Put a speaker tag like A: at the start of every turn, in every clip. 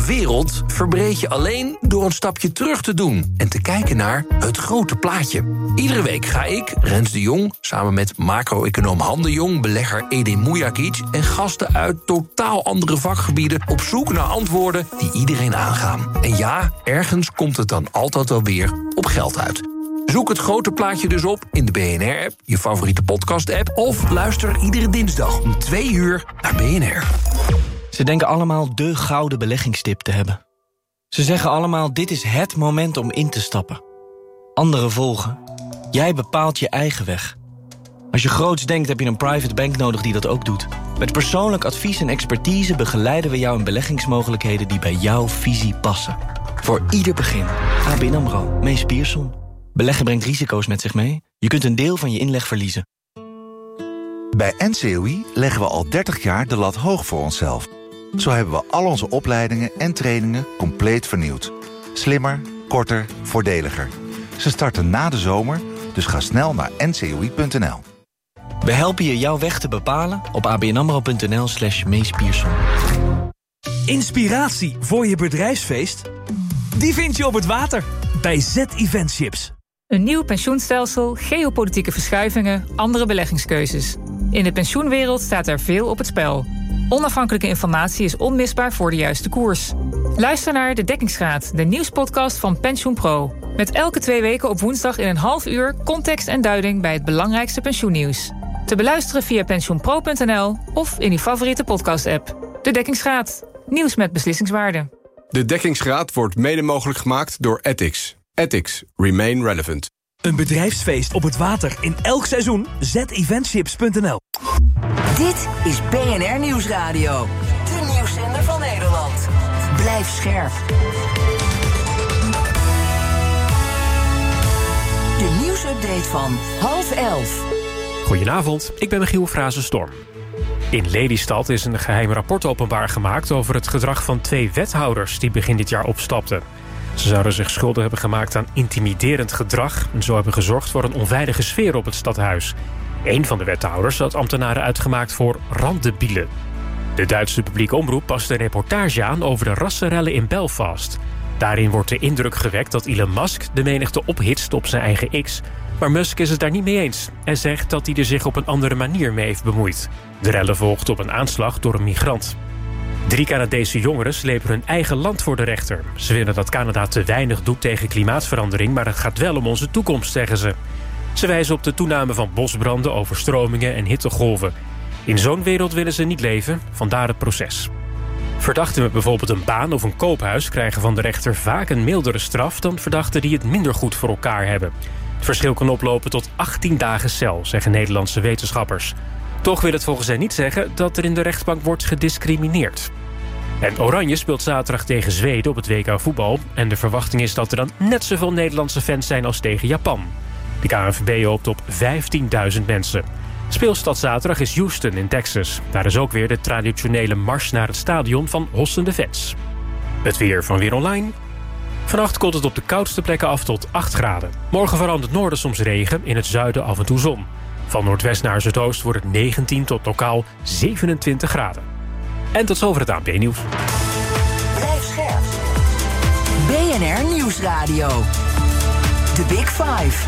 A: De wereld verbreed je alleen door een stapje terug te doen en te kijken naar het grote plaatje. Iedere week ga ik, Rens de Jong, samen met macro-econoom Han de Jong, belegger Edin Mujagic en gasten uit totaal andere vakgebieden op zoek naar antwoorden die iedereen aangaan. En ja, ergens komt het dan altijd wel weer op geld uit. Zoek het grote plaatje dus op in de BNR-app, je favoriete podcast-app, of luister iedere dinsdag om 2 uur naar BNR.
B: Ze denken allemaal de gouden beleggingstip te hebben. Ze zeggen allemaal, dit is het moment om in te stappen. Anderen volgen. Jij bepaalt je eigen weg. Als je groots denkt, heb je een private bank nodig die dat ook doet. Met persoonlijk advies en expertise begeleiden we jou in beleggingsmogelijkheden die bij jouw visie passen. Voor ieder begin. ABN AMRO, Mees Pierson. Beleggen brengt risico's met zich mee. Je kunt een deel van je inleg verliezen.
C: Bij NCOI leggen we al 30 jaar de lat hoog voor onszelf. Zo hebben we al onze opleidingen en trainingen compleet vernieuwd. Slimmer, korter, voordeliger. Ze starten na de zomer, dus ga snel naar ncoi.nl.
B: We helpen je jouw weg te bepalen op abnamro.nl/Mees Pierson.
D: Inspiratie voor je bedrijfsfeest? Die vind je op het water bij Z-Eventships.
E: Een nieuw pensioenstelsel, geopolitieke verschuivingen, andere beleggingskeuzes. In de pensioenwereld staat er veel op het spel. Onafhankelijke informatie is onmisbaar voor de juiste koers. Luister naar De Dekkingsgraad, de nieuwspodcast van PensioenPro. Met elke 2 weken op woensdag in een half uur context en duiding bij het belangrijkste pensioennieuws. Te beluisteren via pensioenpro.nl of in uw favoriete podcast-app. De Dekkingsgraad, nieuws met beslissingswaarde.
F: De Dekkingsgraad wordt mede mogelijk gemaakt door Ethics. Ethics. Remain relevant.
D: Een bedrijfsfeest op het water in elk seizoen? zeventships.nl.
G: Dit is BNR Nieuwsradio. De nieuwszender van Nederland. Blijf scherp. De nieuwsupdate van 10:30.
H: Goedenavond, ik ben Michiel Frazenstorm. In Lelystad is een geheim rapport openbaar gemaakt over het gedrag van 2 wethouders die begin dit jaar opstapten. Ze zouden zich schuldig hebben gemaakt aan intimiderend gedrag en zo hebben gezorgd voor een onveilige sfeer op het stadhuis. Een van de wethouders had ambtenaren uitgemaakt voor randdebielen. De Duitse publieke omroep past een reportage aan over de rassenrellen in Belfast. Daarin wordt de indruk gewekt dat Elon Musk de menigte ophitst op zijn eigen X. Maar Musk is het daar niet mee eens en zegt dat hij er zich op een andere manier mee heeft bemoeid. De rellen volgden op een aanslag door een migrant. 3 Canadese jongeren slepen hun eigen land voor de rechter. Ze vinden dat Canada te weinig doet tegen klimaatverandering, maar het gaat wel om onze toekomst, zeggen ze. Ze wijzen op de toename van bosbranden, overstromingen en hittegolven. In zo'n wereld willen ze niet leven, vandaar het proces. Verdachten met bijvoorbeeld een baan of een koophuis krijgen van de rechter vaak een mildere straf dan verdachten die het minder goed voor elkaar hebben. Het verschil kan oplopen tot 18 dagen cel, zeggen Nederlandse wetenschappers. Toch wil het volgens hen niet zeggen dat er in de rechtbank wordt gediscrimineerd. En Oranje speelt zaterdag tegen Zweden op het WK voetbal. En de verwachting is dat er dan net zoveel Nederlandse fans zijn als tegen Japan. De KNVB hoopt op 15.000 mensen. Speelstad zaterdag is Houston in Texas. Daar is ook weer de traditionele mars naar het stadion van hossende fans. Het weer van Weer Online. Vannacht koelt het op de koudste plekken af tot 8 graden. Morgen vooral in het noorden soms regen, in het zuiden af en toe zon. Van noordwest naar zuidoost wordt het 19 tot lokaal 27 graden. En tot zover het ANP-nieuws.
G: Blijf scherp. BNR Nieuwsradio. The Big Five.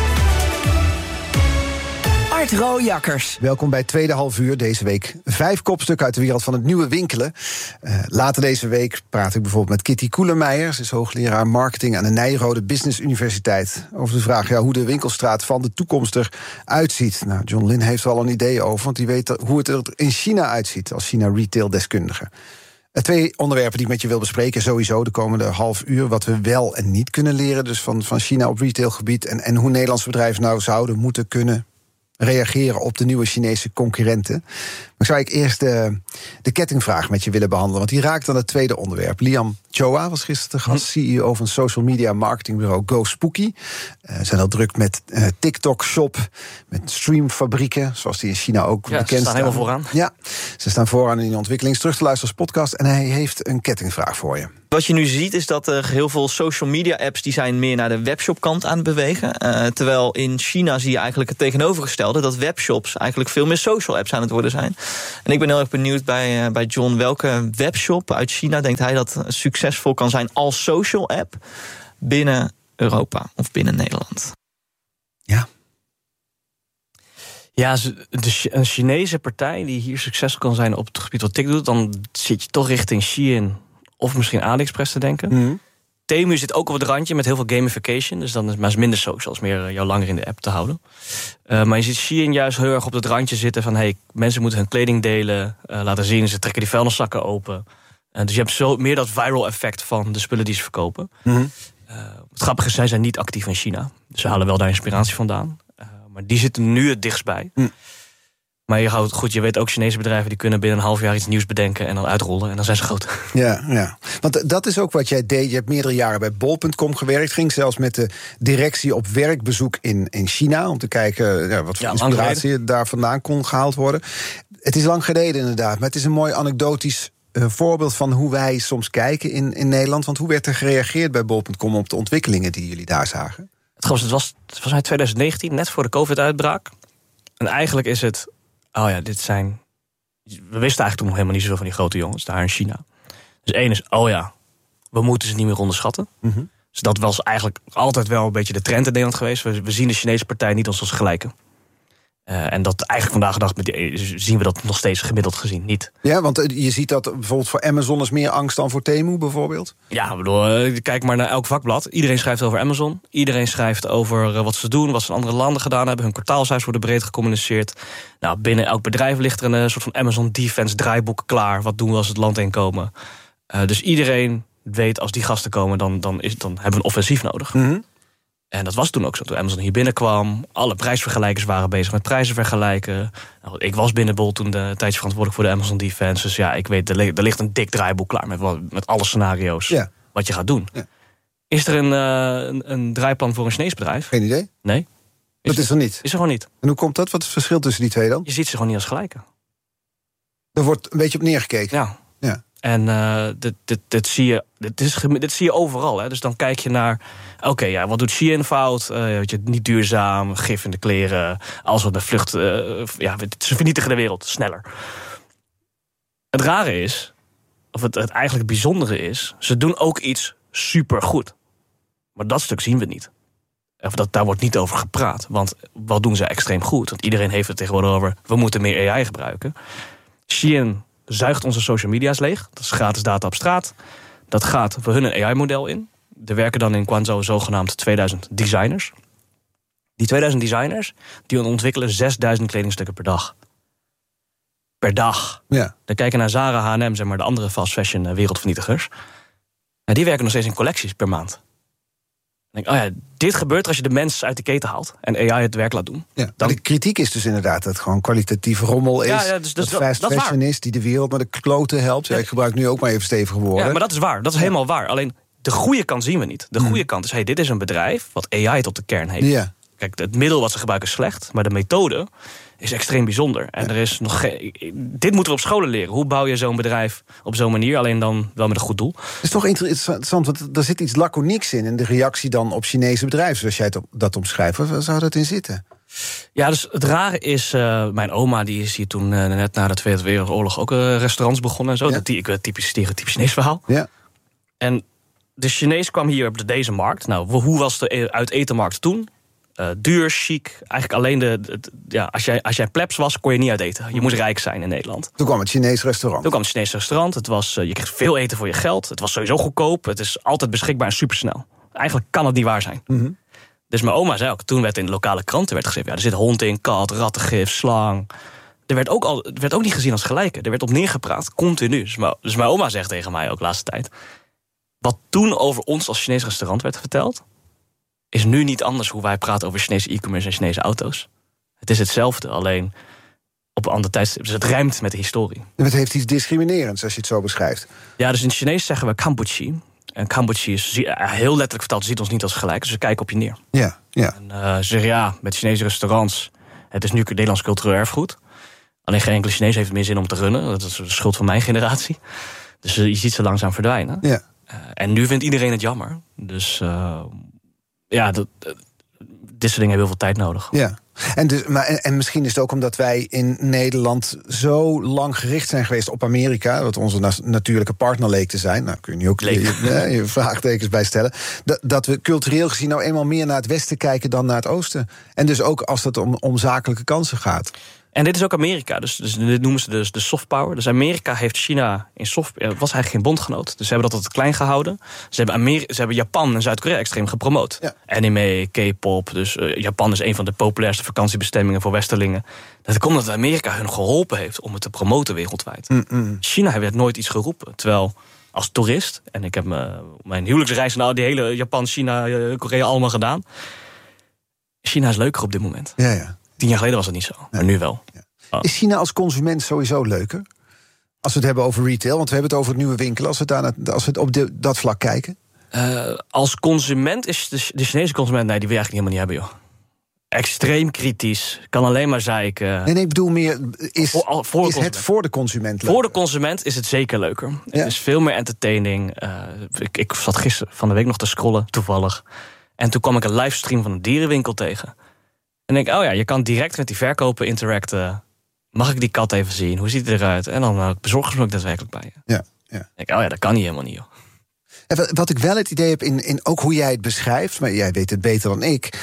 G: Art Rooijakkers.
I: Welkom bij tweede halfuur deze week. 5 kopstukken uit de wereld van het nieuwe winkelen. Later deze week praat ik bijvoorbeeld met Kitty Koelemeijer. Ze is hoogleraar marketing aan de Nijrode Business Universiteit. Over de vraag hoe de winkelstraat van de toekomst eruit ziet. Nou, John Lin heeft er al een idee over, want die weet hoe het er in China uitziet als China retail-deskundige. 2 onderwerpen die ik met je wil bespreken sowieso de komende half uur. Wat we wel en niet kunnen leren dus van China op retailgebied. En hoe Nederlandse bedrijven nou zouden moeten kunnen reageren op de nieuwe Chinese concurrenten. Maar zou ik eerst de kettingvraag met je willen behandelen, want die raakt aan het tweede onderwerp. Liam Choa was gisteren te gast, CEO van social media marketingbureau GoSpooky. Zijn al druk met TikTok-shop, met streamfabrieken, zoals die in China ook bekend staan. Ze staan
B: helemaal vooraan.
I: Ja, ze staan vooraan in de ontwikkeling. Terug te luisteren als podcast en hij heeft een kettingvraag voor je.
B: Wat je nu ziet is dat er heel veel social media apps die zijn meer naar de webshop-kant aan het bewegen. Terwijl in China zie je eigenlijk het tegenovergestelde, dat webshops eigenlijk veel meer social apps aan het worden zijn. En ik ben heel erg benieuwd bij John, welke webshop uit China denkt hij dat succesvol kan zijn als social app binnen Europa of binnen Nederland? Ja, een Chinese partij die hier succesvol kan zijn op het gebied wat TikTok doet, dan zit je toch richting Shein of misschien AliExpress te denken. Mm-hmm. Temu zit ook op het randje met heel veel gamification, dus dan is minder social, is meer jou langer in de app te houden. Maar je ziet Shein juist heel erg op het randje zitten van mensen moeten hun kleding delen, laten zien, ze trekken die vuilniszakken open. Dus je hebt meer dat viral effect van de spullen die ze verkopen. Mm-hmm. Het grappige is, zij zijn niet actief in China, dus ze halen wel daar inspiratie vandaan. Maar die zitten nu het dichtst bij. Maar je weet ook, Chinese bedrijven die kunnen binnen een half jaar iets nieuws bedenken en dan uitrollen. En dan zijn ze groot. Ja.
I: Want dat is ook wat jij deed. Je hebt meerdere jaren bij bol.com gewerkt. Ging zelfs met de directie op werkbezoek in China. Om te kijken wat voor inspiratie daar vandaan kon gehaald worden. Het is lang geleden inderdaad. Maar het is een mooi anekdotisch voorbeeld van hoe wij soms kijken in Nederland. Want hoe werd er gereageerd bij bol.com op de ontwikkelingen die jullie daar zagen?
B: Het was uit 2019, net voor de COVID-uitbraak. En eigenlijk is het, we wisten eigenlijk toen nog helemaal niet zoveel van die grote jongens daar in China. Dus één is, we moeten ze niet meer onderschatten. Mm-hmm. Dus dat was eigenlijk altijd wel een beetje de trend in Nederland geweest. We zien de Chinese partij niet als gelijken. En dat eigenlijk vandaag de dag zien we dat nog steeds gemiddeld gezien niet. Ja, want
I: je ziet dat bijvoorbeeld voor Amazon is meer angst dan voor Temu bijvoorbeeld?
B: Ja, ik bedoel, kijk maar naar elk vakblad. Iedereen schrijft over Amazon. Iedereen schrijft over wat ze doen, wat ze in andere landen gedaan hebben. Hun kwartaalcijfers worden breed gecommuniceerd. Nou, binnen elk bedrijf ligt er een soort van Amazon Defense draaiboek klaar. Wat doen we als het land inkomen? Dus iedereen weet, als die gasten komen, dan hebben we een offensief nodig. Mm-hmm. En dat was toen ook zo. Toen Amazon hier binnenkwam, alle prijsvergelijkers waren bezig met prijzen vergelijken. Nou, ik was binnen Bol toen een tijdje verantwoordelijk voor de Amazon Defense. Dus ja, ik weet, er ligt een dik draaiboek klaar met alle scenario's wat je gaat doen. Ja. Is er een draaiplan voor een Chinees bedrijf?
I: Geen idee.
B: Nee.
I: Dat is er niet?
B: Is er gewoon niet.
I: En hoe komt dat? Wat is het verschil tussen die twee dan?
B: Je ziet ze gewoon niet als gelijken.
I: Er wordt een beetje op neergekeken.
B: Ja. En dit zie je overal. Hè? Dus dan kijk je naar, wat doet Shein fout? Niet duurzaam, gif in de kleren. Alles wat de vlucht, ze vernietigen de wereld sneller. Het rare is, of het eigenlijk bijzondere is, ze doen ook iets supergoed. Maar dat stuk zien we niet. Daar wordt niet over gepraat. Want wat doen ze extreem goed? Want iedereen heeft het tegenwoordig over, we moeten meer AI gebruiken. Shein zuigt onze social media's leeg. Dat is gratis data op straat. Dat gaat voor hun een AI-model in. Er werken dan in Guangzhou zogenaamd 2000 designers. Die 2000 designers die ontwikkelen 6000 kledingstukken per dag. Per dag. Ja. Dan kijken naar Zara, H&M, zeg maar de andere fast fashion wereldvernietigers. En die werken nog steeds in collecties per maand. Dan denk ik, dit gebeurt als je de mens uit de keten haalt en AI het werk laat doen.
I: Ja, dan... De kritiek is dus inderdaad dat het gewoon kwalitatief rommel is. Dus dat fast fashion is die de wereld met de kloten helpt. Ja, ik gebruik nu ook maar even stevige woorden.
B: Ja, maar dat is waar. Dat is helemaal waar. Alleen de goede kant zien we niet. De goede kant is, dit is een bedrijf wat AI tot de kern heeft. Ja. Kijk, het middel wat ze gebruiken is slecht, maar de methode is extreem bijzonder. En er is nog dit moeten we op scholen leren. Hoe bouw je zo'n bedrijf op zo'n manier? Alleen dan wel met een goed doel.
I: Het is toch interessant, want er zit iets laconieks in de reactie dan op Chinese bedrijven, zoals jij dat omschrijft. Waar zou dat in zitten?
B: Ja, dus het rare is, mijn oma die is hier toen net na de Tweede Wereldoorlog ook restaurants begonnen en zo. Ja. Ik weet typisch Chinees verhaal. Ja. En de Chinees kwam hier op deze markt. Nou, hoe was de uit-etenmarkt toen? Duur, chic. Eigenlijk alleen als jij plebs was, kon je niet uit eten. Je moest rijk zijn in Nederland.
I: Toen kwam het Chinees restaurant.
B: Het was, je kreeg veel eten voor je geld. Het was sowieso goedkoop. Het is altijd beschikbaar en supersnel. Eigenlijk kan het niet waar zijn. Mm-hmm. Dus mijn oma zei ook, toen werd in de lokale kranten geschreven, er zit hond in, kat, rattengif, slang. Er werd ook niet gezien als gelijke. Er werd op neergepraat, continu. Dus mijn oma zegt tegen mij ook de laatste tijd, wat toen over ons als Chinees restaurant werd verteld, is nu niet anders hoe wij praten over Chinese e-commerce en Chinese auto's. Het is hetzelfde, alleen op een ander tijdstip. Dus het rijmt met de historie.
I: En het heeft iets discriminerends als je het zo beschrijft.
B: Ja, dus in het Chinees zeggen we Kampuchi. En Kampuchi is heel letterlijk vertaald, ziet ons niet als gelijk. Dus ze kijken op je neer.
I: Ja.
B: En ze zeggen met Chinese restaurants, het is nu Nederlands cultureel erfgoed. Alleen geen enkele Chinees heeft meer zin om te runnen. Dat is de schuld van mijn generatie. Dus je ziet ze langzaam verdwijnen. Ja. En nu vindt iedereen het jammer. Dus dit soort dingen hebben heel veel tijd nodig.
I: Ja. En misschien is het ook omdat wij in Nederland zo lang gericht zijn geweest op Amerika, wat onze natuurlijke partner leek te zijn. Nou, kun je nu ook je vraagtekens bij stellen. Dat we cultureel gezien nou eenmaal meer naar het westen kijken dan naar het oosten. En dus ook als het om zakelijke kansen gaat.
B: En dit is ook Amerika, dus dit noemen ze dus de soft power. Dus Amerika heeft China was eigenlijk geen bondgenoot. Dus ze hebben dat altijd klein gehouden. Ze hebben Japan en Zuid-Korea extreem gepromoot. Ja. Anime, K-pop, dus Japan is een van de populairste vakantiebestemmingen voor westerlingen. Dat komt omdat Amerika hun geholpen heeft om het te promoten wereldwijd. China heeft nooit iets geroepen, terwijl als toerist, en ik heb mijn huwelijksreis die hele Japan, China, Korea allemaal gedaan. China is leuker op dit moment.
I: Ja.
B: 10 jaar geleden was dat niet zo, maar nu wel.
I: Ja. Is China als consument sowieso leuker? Als we het hebben over retail, want we hebben het over het nieuwe winkelen. Als we het op dat vlak kijken.
B: Als consument is de Chinese consument, die wil je eigenlijk helemaal niet hebben, joh. Extreem kritisch, kan alleen maar zeiken.
I: Nee, ik bedoel meer, is het voor de consument leuker?
B: Voor de consument is het zeker leuker. Ja. Het is veel meer entertaining. Ik zat gisteren van de week nog te scrollen, toevallig. En toen kwam ik een livestream van een dierenwinkel tegen. En denk je kan direct met die verkoper interacten. Mag ik die kat even zien? Hoe ziet hij eruit? En dan bezorgen ze me ook daadwerkelijk bij je.
I: Ja.
B: Denk dat kan niet helemaal niet, joh.
I: En wat ik wel het idee heb, in ook hoe jij het beschrijft, maar jij weet het beter dan ik,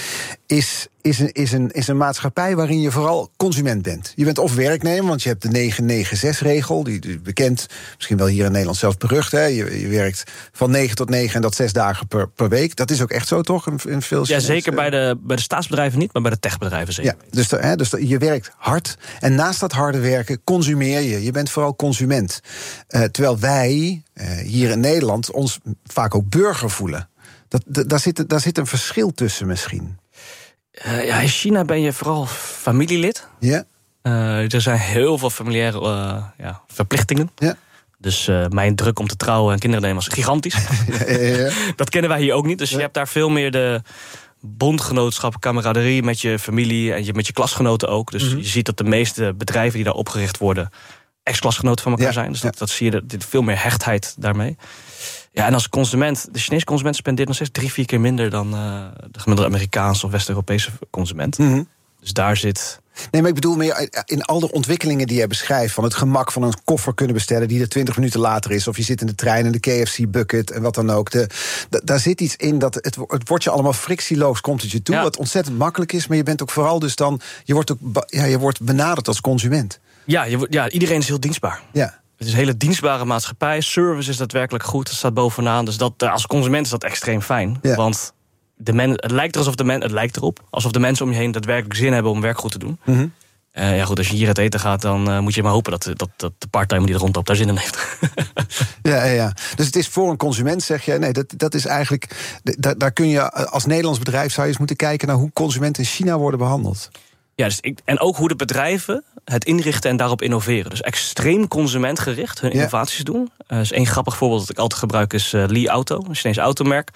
I: is een maatschappij waarin je vooral consument bent. Je bent of werknemer, want je hebt de 9-9-6-regel, die bekend, misschien wel hier in Nederland zelfs berucht. Hè? Je werkt van 9 tot 9 en dat 6 dagen per week. Dat is ook echt zo, toch? In veel
B: ja, zeker bij de staatsbedrijven niet, maar bij de techbedrijven zeker.
I: Ja, dus je werkt hard. En naast dat harde werken consumeer je. Je bent vooral consument. Terwijl wij hier in Nederland ons vaak ook burger voelen. Daar zit een verschil tussen misschien.
B: In China ben je vooral familielid.
I: Ja.
B: Er zijn heel veel familiaire verplichtingen. Ja. Dus mijn druk om te trouwen en kinderen nemen was gigantisch. Ja. Dat kennen wij hier ook niet. Dus je hebt daar veel meer de bondgenootschap, camaraderie met je familie en met je klasgenoten ook. Dus je ziet dat de meeste bedrijven die daar opgericht worden ex-klasgenoten van elkaar zijn. Dus dat zie je, veel meer hechtheid daarmee. Ja, en als consument, de Chinese consument spendeert nog steeds 3-4 keer minder dan de gemiddelde Amerikaanse of West-Europese consument. Dus daar zit.
I: Nee, maar ik bedoel meer in al de ontwikkelingen die jij beschrijft, van het gemak van een koffer kunnen bestellen die er 20 minuten later is, of je zit in de trein en de KFC-bucket en wat dan ook. Daar zit iets in dat het wordt je allemaal frictieloos, komt het je toe, wat ontzettend makkelijk is, maar je bent ook vooral dus dan, je wordt benaderd als consument.
B: Ja, iedereen is heel dienstbaar. Ja. Het is een hele dienstbare maatschappij. Service is daadwerkelijk goed, dat staat bovenaan. Dus als consument is dat extreem fijn. Ja. Want het lijkt erop alsof de mensen om je heen daadwerkelijk zin hebben om werk goed te doen. Goed, als je hier uit eten gaat, dan moet je maar hopen dat de parttimer die er rondloopt daar zin in heeft.
I: Ja. Dus het is voor een consument, zeg je. Nee, dat is eigenlijk. Daar kun je als Nederlands bedrijf zou je eens moeten kijken naar hoe consumenten in China worden behandeld.
B: Ja, en ook hoe de bedrijven het inrichten en daarop innoveren. Dus extreem consumentgericht hun innovaties doen. Dus één grappig voorbeeld dat ik altijd gebruik is Li Auto, een Chinese automerk.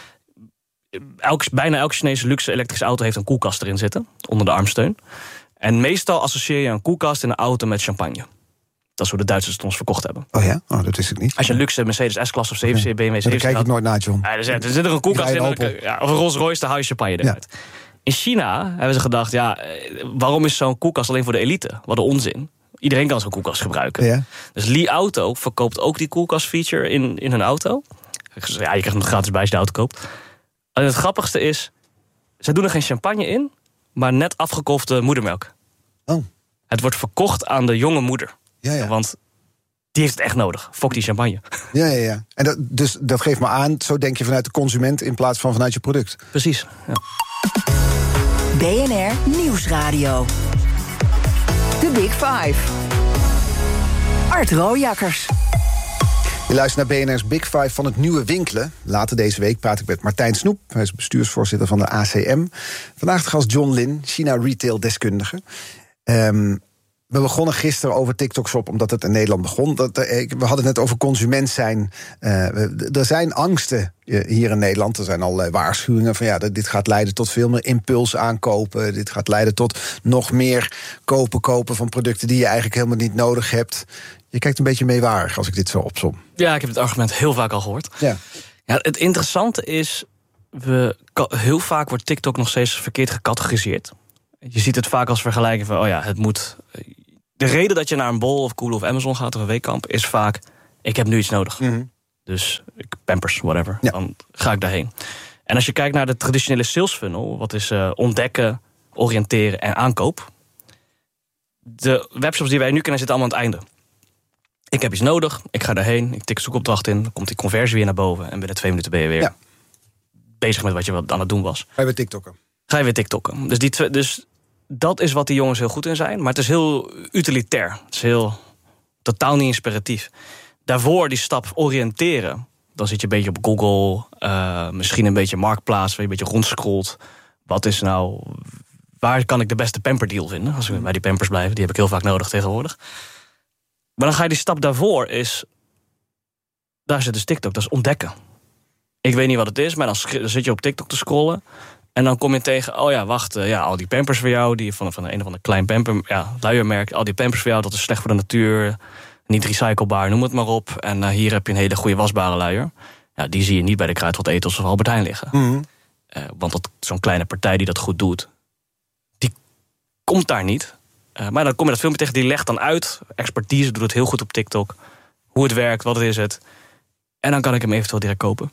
B: Bijna elke Chinese luxe elektrische auto heeft een koelkast erin zitten, onder de armsteun. En meestal associeer je een koelkast in een auto met champagne. Dat is hoe de Duitsers het ons verkocht hebben.
I: Oh ja? Oh, dat wist ik niet.
B: Als je een luxe Mercedes S-klasse of 7 BMW 7
I: daar kijk ik nooit naar, John.
B: Er zit er een koelkast in, of een Rolls Royce, daar haal je champagne eruit. Ja. In China hebben ze gedacht, waarom is zo'n koelkast alleen voor de elite? Wat een onzin. Iedereen kan zo'n koelkast gebruiken. Ja. Dus Li Auto verkoopt ook die koelkastfeature in hun auto. Je krijgt hem gratis bij als je de auto koopt. En het grappigste is, ze doen er geen champagne in, maar net afgekolfde moedermelk.
I: Oh.
B: Het wordt verkocht aan de jonge moeder. Ja. Want die heeft het echt nodig. Fok die champagne.
I: Ja. En dat geeft me aan, zo denk je vanuit de consument in plaats van vanuit je product.
B: Precies, ja.
G: BNR Nieuwsradio. The Big Five. Art Rooijakkers.
I: Je luistert naar BNR's Big Five van het nieuwe winkelen. Later deze week praat ik met Martijn Snoep. Hij is bestuursvoorzitter van de ACM. Vandaag de gast John Lin, China retail-deskundige. We begonnen gisteren over TikTok Shop, omdat het in Nederland begon. We hadden het net over consument zijn. Er zijn angsten hier in Nederland. Er zijn allerlei waarschuwingen van dit gaat leiden tot veel meer impuls aankopen. Dit gaat leiden tot nog meer kopen van producten die je eigenlijk helemaal niet nodig hebt. Je kijkt een beetje meewarig als ik dit zo opsom.
B: Ja, ik heb het argument heel vaak al gehoord. Ja, het interessante is, heel vaak wordt TikTok nog steeds verkeerd gecategoriseerd. Je ziet het vaak als vergelijking van, het moet... De reden dat je naar een Bol of Cool of Amazon gaat of een weekkamp is vaak, ik heb nu iets nodig. Mm-hmm. Dus Pampers, whatever, dan ga ik daarheen. En als je kijkt naar de traditionele sales funnel, wat is ontdekken, oriënteren en aankoop. De webshops die wij nu kennen zitten allemaal aan het einde. Ik heb iets nodig, ik ga daarheen, ik tik zoekopdracht in, dan komt die conversie weer naar boven en binnen 2 minuten ben je weer bezig met wat je aan het doen was.
I: Ga je weer TikTokken?
B: Ga je weer TikTokken. Dus dat is wat die jongens heel goed in zijn, maar het is heel utilitair. Het is totaal niet inspiratief. Daarvoor die stap oriënteren, dan zit je een beetje op Google, misschien een beetje Marktplaats, waar je een beetje rondscrollt. Wat is nou, waar kan ik de beste pamperdeal vinden? Als we bij die Pampers blijven, die heb ik heel vaak nodig tegenwoordig. Maar dan ga je die stap daarvoor daar zit dus TikTok, dat is ontdekken. Ik weet niet wat het is, maar dan zit je op TikTok te scrollen. En dan kom je tegen, al die Pampers voor jou, die van een of ander klein pamper, luiermerk, al die Pampers voor jou, dat is slecht voor de natuur, niet recyclebaar, noem het maar op. En hier heb je een hele goede wasbare luier. Ja, die zie je niet bij de Kruidvat Ethos of Albert Heijn liggen. Mm-hmm. Want zo'n kleine partij die dat goed doet, die komt daar niet. Maar dan kom je dat filmpje tegen, die legt dan uit. Expertise doet het heel goed op TikTok. Hoe het werkt, wat is het. En dan kan ik hem eventueel direct kopen.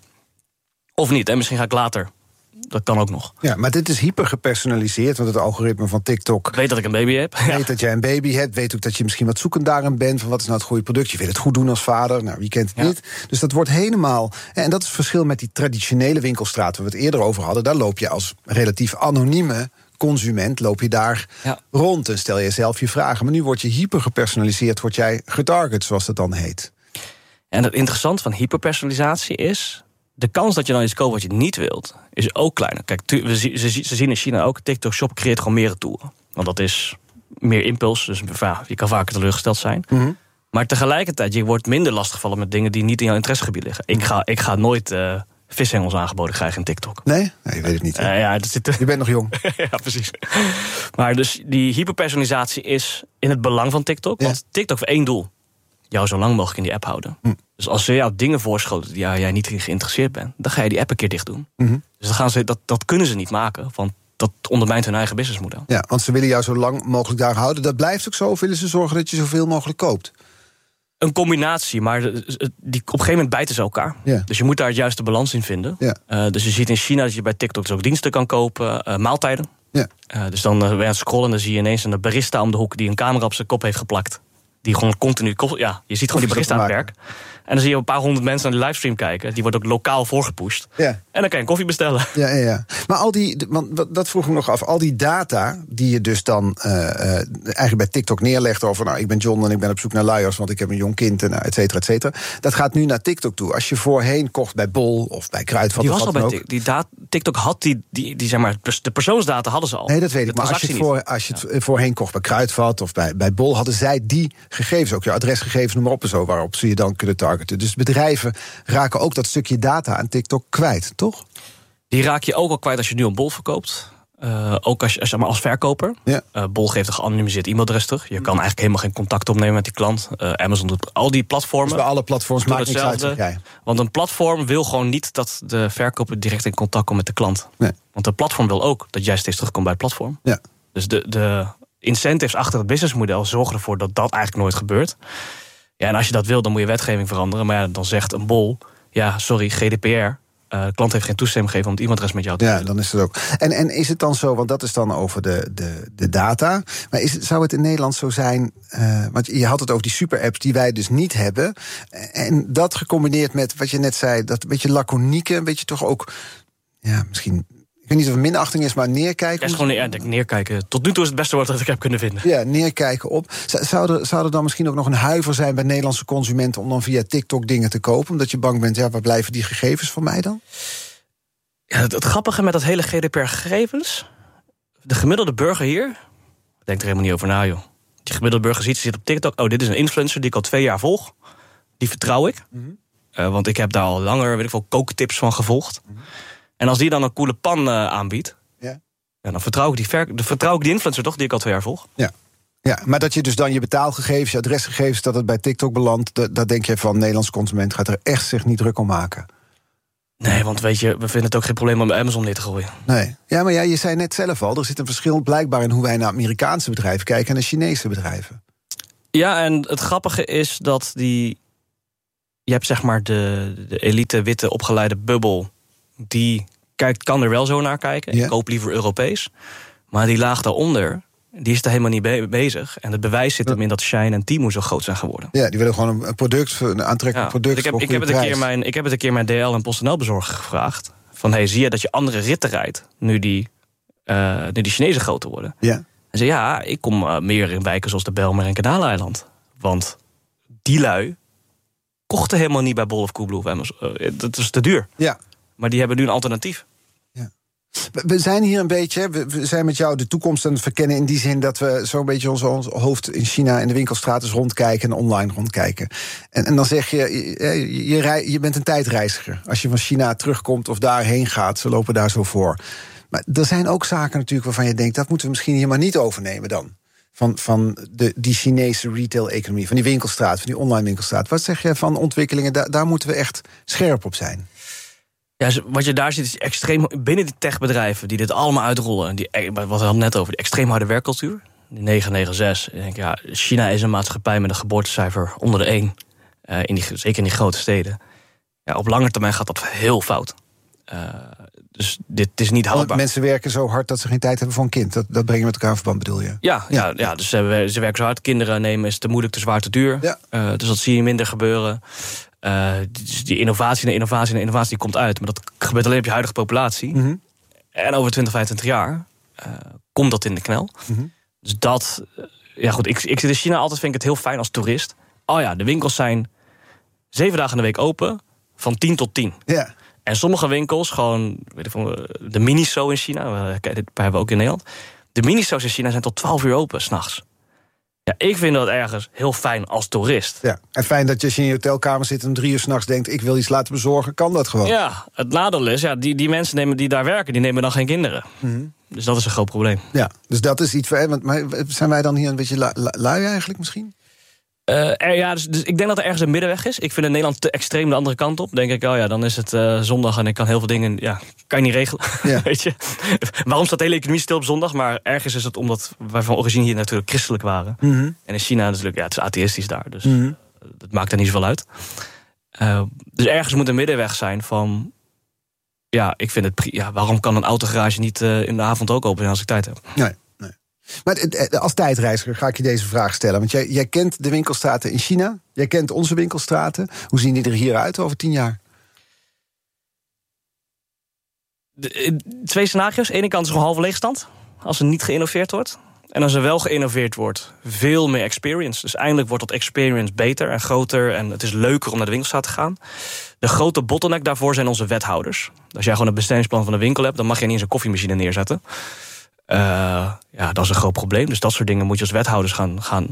B: Of niet, en misschien ga ik later. Dat kan ook nog.
I: Ja, maar dit is hyper gepersonaliseerd, want het algoritme van TikTok
B: weet dat ik een baby heb.
I: Weet dat jij een baby hebt, weet ook dat je misschien wat zoekend daarin bent, van wat is nou het goede product. Je wil het goed doen als vader, nou wie kent het niet. Dus dat wordt helemaal, en dat is het verschil met die traditionele winkelstraat waar we het eerder over hadden. Daar loop je als relatief anonieme consument, loop je daar rond en stel je zelf je vragen. Maar nu word je hyper gepersonaliseerd, word jij getarget, zoals dat dan heet.
B: En het interessante van hyperpersonalisatie is, de kans dat je dan iets koopt wat je niet wilt, is ook kleiner. Kijk, ze zien in China ook, TikTok Shop creëert gewoon meer retouren. Want dat is meer impuls, dus je kan vaker teleurgesteld zijn. Mm-hmm. Maar tegelijkertijd, je wordt minder lastiggevallen met dingen die niet in jouw interessegebied liggen. Ik ga nooit vishengels aangeboden krijgen in TikTok.
I: Nee, je weet het niet. Je bent nog jong.
B: Ja, precies. Maar dus die hyperpersonalisatie is in het belang van TikTok. Want TikTok heeft 1 doel. Jou zo lang mogelijk in die app houden. Dus als ze jou dingen voorschoten die jij niet geïnteresseerd bent, dan ga je die app een keer dicht doen. Mm-hmm. Dus dat kunnen ze niet maken, want dat ondermijnt hun eigen businessmodel.
I: Ja, want ze willen jou zo lang mogelijk daar houden. Dat blijft ook zo, of willen ze zorgen dat je zoveel mogelijk koopt?
B: Een combinatie, maar op een gegeven moment bijten ze elkaar. Ja. Dus je moet daar het juiste balans in vinden. Ja. Dus je ziet in China dat je bij TikTok dus ook diensten kan kopen, maaltijden. Ja. Dus dan ben je aan het scrollen en dan zie je ineens een barista om de hoek die een camera op zijn kop heeft geplakt. Die gewoon continu, je ziet gewoon die barista aan het werk. En dan zie je een paar honderd mensen naar de livestream kijken. Die wordt ook lokaal voorgepusht. Ja. En dan kan je een koffie bestellen.
I: Ja. Maar want dat vroeg ik nog af. Al die data die je dus dan eigenlijk bij TikTok neerlegt over, nou, ik ben John en ik ben op zoek naar luiers, want ik heb een jong kind en et cetera, et cetera. Dat gaat nu naar TikTok toe. Als je voorheen kocht bij Bol of bij Kruidvat.
B: Die was al bij TikTok had die zeg maar, de persoonsdata hadden ze al.
I: Nee, dat weet ik. Maar als je het voorheen kocht bij Kruidvat of bij Bol, hadden zij die gegevens, ook je adresgegevens, noem maar op en zo, waarop ze je dan kunnen targeten. Dus bedrijven raken ook dat stukje data aan TikTok kwijt, toch?
B: Die raak je ook al kwijt als je nu een Bol verkoopt. Ook als verkoper. Ja. Bol geeft een geanonimiseerd e-mailadres terug. Je kan eigenlijk helemaal geen contact opnemen met die klant. Amazon doet al die platformen.
I: Dus bij alle platforms maakt niks uit.
B: Want een platform wil gewoon niet dat de verkoper direct in contact komt met de klant. Nee. Want de platform wil ook dat jij steeds terugkomt bij het platform. Ja. Dus de incentives achter het businessmodel zorgen ervoor dat dat eigenlijk nooit gebeurt. Ja, en als je dat wil, dan moet je wetgeving veranderen. Maar dan zegt een Bol, sorry, GDPR. De klant heeft geen toestemming gegeven om het e-mailadres met jou te delen.
I: Ja, dan is het ook. En is het dan zo, want dat is dan over de data. Maar zou het in Nederland zo zijn, want je had het over die super-apps die wij dus niet hebben. En dat gecombineerd met wat je net zei, dat een beetje laconieke, een beetje toch ook, misschien, ik weet niet of het minachting is, maar neerkijken.
B: Ja, gewoon neerkijken. Tot nu toe is het beste woord dat ik heb kunnen vinden.
I: Ja, neerkijken op. Zou er dan misschien ook nog een huiver zijn bij Nederlandse consumenten om dan via TikTok dingen te kopen? Omdat je bang bent, waar blijven die gegevens van mij dan?
B: Ja, het grappige met dat hele GDPR-gegevens, de gemiddelde burger hier denkt er helemaal niet over na, joh. Die gemiddelde burger zit op TikTok. Oh, dit is een influencer die ik al 2 jaar volg. Die vertrouw ik. Mm-hmm. Want ik heb daar al langer, kooktips van gevolgd. Mm-hmm. En als die dan een coole pan aanbiedt, dan vertrouw ik die influencer toch, die ik al 2 jaar volg.
I: Ja, maar dat je dus dan je betaalgegevens, je adresgegevens, dat het bij TikTok belandt, dat denk je van, Nederlandse consument gaat er echt zich niet druk om maken.
B: Nee, want weet je, we vinden het ook geen probleem om bij Amazon neer te gooien.
I: Nee. Ja, maar je zei net zelf al, er zit een verschil blijkbaar in hoe wij naar Amerikaanse bedrijven kijken en naar Chinese bedrijven.
B: Ja, en het grappige is dat je hebt zeg maar de elite witte opgeleide bubbel, die kan er wel zo naar kijken.
I: Ja.
B: Ik koop liever Europees. Maar die laag daaronder, die is er helemaal niet bezig. En het bewijs zit hem in dat Shein en Temu zo groot zijn geworden.
I: Ja, die willen gewoon een product, een aantrekkelijk product.
B: Ik heb het een keer mijn DL en PostNL bezorger gevraagd. Van, zie je dat je andere ritten rijdt nu die Chinezen groter worden?
I: Ja.
B: En zei, ja, ik kom meer in wijken zoals de Bijlmer en Kanaleiland. Want die lui kochten helemaal niet bij Bol of Coolblue of Amazon. Dat is te duur.
I: Ja.
B: Maar die hebben nu een alternatief.
I: We zijn hier een beetje, we zijn met jou de toekomst aan het verkennen in die zin dat we zo'n beetje ons hoofd in China in de winkelstraat eens rondkijken en online rondkijken. En dan zeg je bent een tijdreiziger. Als je van China terugkomt of daarheen gaat, ze lopen daar zo voor. Maar er zijn ook zaken natuurlijk waarvan je denkt, dat moeten we misschien hier maar niet overnemen dan. Van die Chinese retail-economie, van die winkelstraat, van die online winkelstraat. Wat zeg je van ontwikkelingen, daar moeten we echt scherp op zijn?
B: Ja, wat je daar ziet is extreem binnen die techbedrijven die dit allemaal uitrollen. Wat we hadden net over, die extreem harde werkcultuur. Die 996. Ik denk, China is een maatschappij met een geboortecijfer onder de 1. Zeker in die grote steden. Ja, op lange termijn gaat dat heel fout. Dus dit is niet houdbaar.
I: Want mensen werken zo hard dat ze geen tijd hebben voor een kind. Dat breng je met elkaar in verband, bedoel je?
B: Ja, dus ze werken zo hard. Kinderen nemen is te moeilijk, te zwaar, te duur. Ja. Dus dat zie je minder gebeuren. Dus die innovatie die komt uit. Maar dat gebeurt alleen op je huidige populatie. Mm-hmm. En over 20, 25 jaar komt dat in de knel. Mm-hmm. Dus dat... goed, ik zit in China altijd, vind ik het heel fijn als toerist. De winkels zijn 7 dagen in de week open. Van 10 tot 10.
I: Ja.
B: En sommige winkels, gewoon de Miniso in China. Dit hebben we ook in Nederland. De Miniso's in China zijn tot 12 uur open, 's nachts. Ja, ik vind dat ergens heel fijn als toerist.
I: Ja, en fijn dat je als je in je hotelkamer zit en om 3 uur 's nachts denkt, ik wil iets laten bezorgen, kan dat gewoon.
B: Ja, het nadeel is, die mensen die daar werken, die nemen dan geen kinderen. Mm-hmm. Dus dat is een groot probleem.
I: Ja, dus dat is iets voor. Maar zijn wij dan hier een beetje lui eigenlijk misschien?
B: Dus ik denk dat er ergens een middenweg is. Ik vind in Nederland te extreem de andere kant op. Denk ik, dan is het zondag en ik kan heel veel dingen... kan je niet regelen. Ja. Weet je? Waarom staat de hele economie stil op zondag? Maar ergens is het omdat wij van origine hier natuurlijk christelijk waren. Mm-hmm. En in China natuurlijk, het is atheïstisch daar. Dus dat maakt er niet zoveel uit. Dus ergens moet een middenweg zijn van... ik vind het... waarom kan een autogarage niet in de avond ook open zijn als ik tijd heb?
I: Nee. Maar als tijdreiziger ga ik je deze vraag stellen. Want jij kent de winkelstraten in China. Jij kent onze winkelstraten. Hoe zien die er hier uit over 10 jaar?
B: 2 scenario's. Aan de ene kant is er een halve leegstand. Als er niet geïnnoveerd wordt. En als er wel geïnnoveerd wordt, veel meer experience. Dus eindelijk wordt dat experience beter en groter. En het is leuker om naar de winkelstraat te gaan. De grote bottleneck daarvoor zijn onze wethouders. Als jij gewoon een bestemmingsplan van de winkel hebt, dan mag je niet eens een koffiemachine neerzetten. Dat is een groot probleem. Dus dat soort dingen moet je als wethouders gaan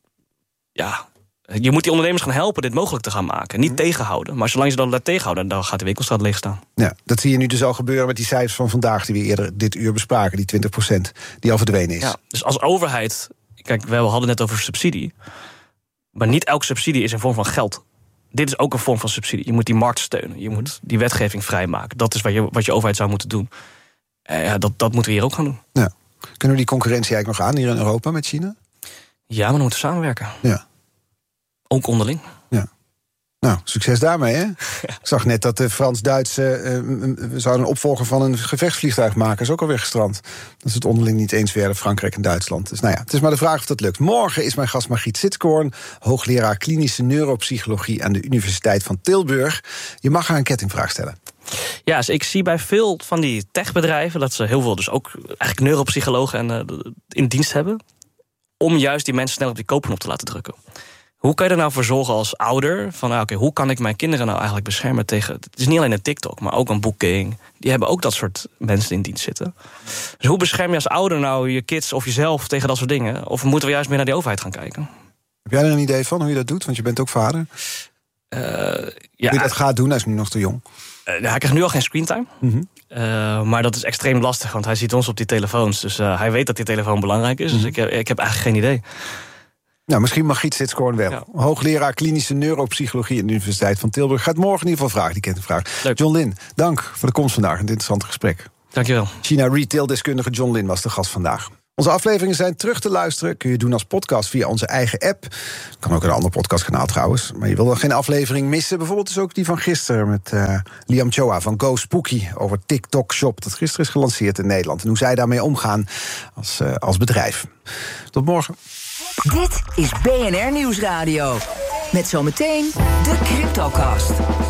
B: je moet die ondernemers gaan helpen dit mogelijk te gaan maken. Niet tegenhouden. Maar zolang ze dat laten tegenhouden, dan gaat de winkelstraat leeg staan. Ja,
I: dat zie je nu dus al gebeuren met die cijfers van vandaag die we eerder dit uur bespraken. Die 20% die al verdwenen is.
B: Ja, dus als overheid... Kijk, we hadden net over subsidie. Maar niet elke subsidie is een vorm van geld. Dit is ook een vorm van subsidie. Je moet die markt steunen. Je moet die wetgeving vrijmaken. Dat is wat je overheid zou moeten doen. Dat moeten we hier ook gaan doen.
I: Ja. Kunnen we die concurrentie eigenlijk nog aan hier in Europa met China?
B: Ja, maar dan moeten we samenwerken.
I: Ja.
B: Ook onderling.
I: Ja. Nou, succes daarmee, hè? Ja. Ik zag net dat de Frans-Duitse zouden een opvolger van een gevechtsvliegtuig maken. Is ook alweer gestrand. Dat is het onderling niet eens werden, Frankrijk en Duitsland. Dus het is maar de vraag of dat lukt. Morgen is mijn gast Margriet Sitskoorn, hoogleraar klinische neuropsychologie aan de Universiteit van Tilburg. Je mag haar een kettingvraag stellen.
B: Ja, dus ik zie bij veel van die techbedrijven dat ze heel veel dus ook eigenlijk neuropsychologen in dienst hebben, om juist die mensen snel op die koopknop te laten drukken. Hoe kan je er nou voor zorgen als ouder van hoe kan ik mijn kinderen nou eigenlijk beschermen tegen... Het is niet alleen een TikTok, maar ook een Booking. Die hebben ook dat soort mensen in dienst zitten. Dus hoe bescherm je als ouder nou je kids of jezelf tegen dat soort dingen? Of moeten we juist meer naar die overheid gaan kijken?
I: Heb jij er een idee van hoe je dat doet? Want je bent ook vader. Hoe je dat gaat doen, hij is nu nog te jong.
B: Hij krijgt nu al geen screentime. Mm-hmm. Maar dat is extreem lastig, want hij ziet ons op die telefoons. Dus hij weet dat die telefoon belangrijk is. Mm-hmm. Dus ik heb eigenlijk geen idee.
I: Nou, misschien mag Giets dit scoren wel.
B: Ja.
I: Hoogleraar klinische neuropsychologie aan de Universiteit van Tilburg gaat morgen in ieder geval vragen. Die kent de vraag.
B: Leuk.
I: John Lin, dank voor de komst vandaag. Een interessant gesprek.
B: Dankjewel.
I: China retail-deskundige John Lin was de gast vandaag. Onze afleveringen zijn terug te luisteren. Kun je doen als podcast via onze eigen app. Kan ook een ander podcastkanaal trouwens. Maar je wil dan geen aflevering missen. Bijvoorbeeld dus ook die van gisteren met Liam Choa van Go Spooky over TikTok Shop. Dat gisteren is gelanceerd in Nederland. En hoe zij daarmee omgaan als bedrijf. Tot morgen.
G: Dit is BNR Nieuwsradio. Met zometeen de CryptoCast.